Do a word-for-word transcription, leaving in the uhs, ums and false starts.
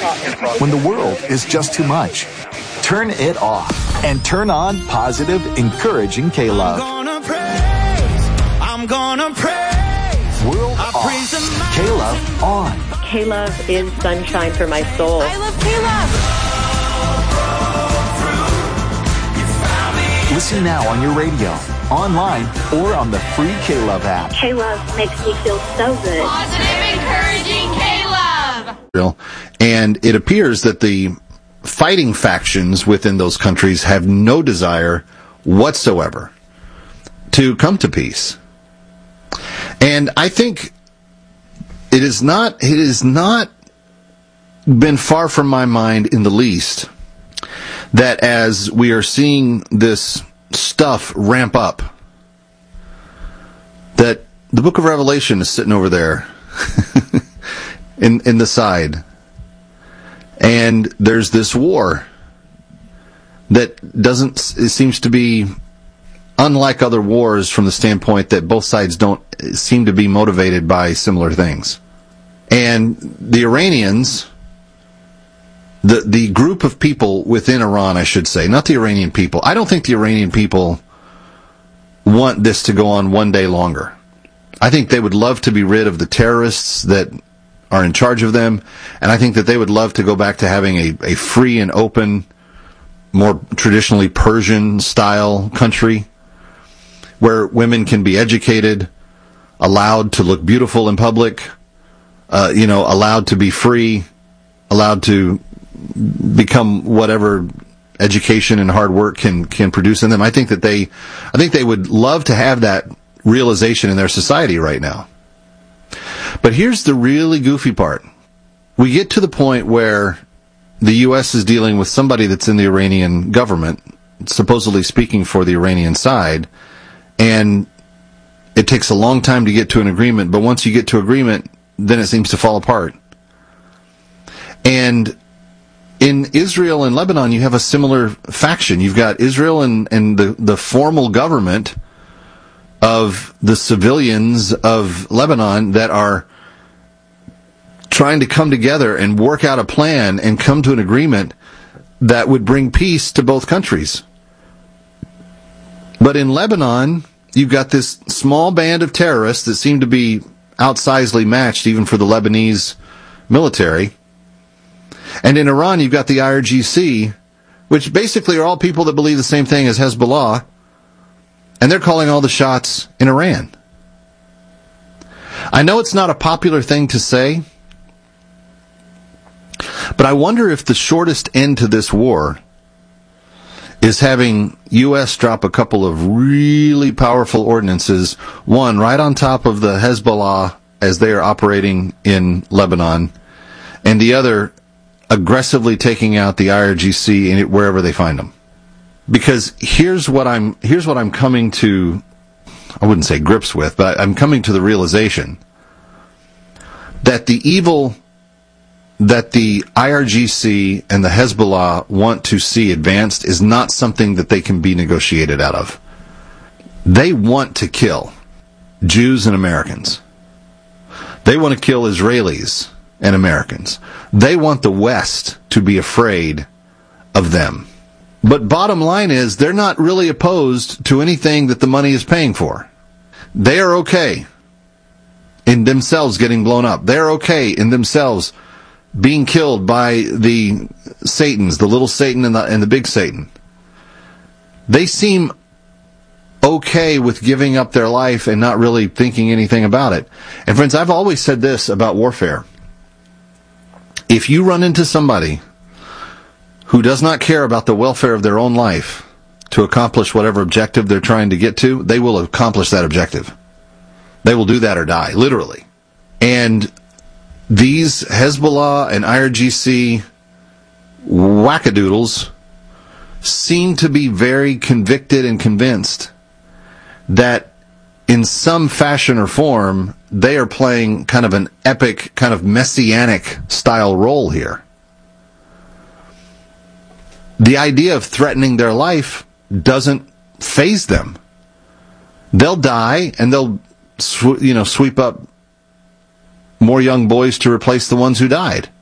When the world is just too much, turn it off and turn on positive, encouraging K-Love. I'm gonna praise, I'm gonna praise. World off, K-Love on. K-Love is sunshine for my soul. I love K-Love. Listen now on your radio, online, or on the free K-Love app. K-Love makes me feel so good. Positive, encouraging K-Love. And it appears that the fighting factions within those countries have no desire whatsoever to come to peace. And I think it is not, it has not been far from my mind in the least that as we are seeing this stuff ramp up, that the book of Revelation is sitting over there in in the side, and there's this war that doesn't, it seems to be unlike other wars from the standpoint that both sides don't seem to be motivated by similar things. And the Iranians, The the group of people within Iran, I should say, not the Iranian people. I don't think the Iranian people want this to go on one day longer. I think they would love to be rid of the terrorists that are in charge of them, and I think that they would love to go back to having a, a free and open, more traditionally Persian-style country where women can be educated, allowed to look beautiful in public, uh, you know, allowed to be free, allowed to become whatever education and hard work can can produce in them. I think that they I think they would love to have that realization in their society right now. But here's the really goofy part. We get to the point where the U S is dealing with somebody that's in the Iranian government, supposedly speaking for the Iranian side, and it takes a long time to get to an agreement, but once you get to agreement, then it seems to fall apart. And in Israel and Lebanon, you have a similar faction. You've got Israel and, and the, the formal government of the civilians of Lebanon that are trying to come together and work out a plan and come to an agreement that would bring peace to both countries. But in Lebanon, you've got this small band of terrorists that seem to be outsizely matched even for the Lebanese military. And in Iran, you've got the I R G C, which basically are all people that believe the same thing as Hezbollah, and they're calling all the shots in Iran. I know it's not a popular thing to say, but I wonder if the shortest end to this war is having U S drop a couple of really powerful ordinances, one right on top of the Hezbollah as they are operating in Lebanon, and the other aggressively taking out the I R G C in it wherever they find them. Because here's what I'm here's what I'm coming to, I wouldn't say grips with, but I'm coming to the realization that the evil that the I R G C and the Hezbollah want to see advanced is not something that they can be negotiated out of. They want to kill Jews and Americans. They want to kill Israelis and Americans. They want the West to be afraid of them. But bottom line is, they're not really opposed to anything that the money is paying for. They are okay in themselves getting blown up. They're okay in themselves being killed by the Satans, the little Satan and the, and the big Satan. They seem okay with giving up their life and not really thinking anything about it. And friends, I've always said this about warfare. If you run into somebody who does not care about the welfare of their own life to accomplish whatever objective they're trying to get to, they will accomplish that objective. They will do that or die, literally. And these Hezbollah and I R G C wackadoodles seem to be very convicted and convinced that in some fashion or form, they are playing kind of an epic, kind of messianic style role here. The idea of threatening their life doesn't faze them. They'll die, and they'll, sw- you know, sweep up more young boys to replace the ones who died.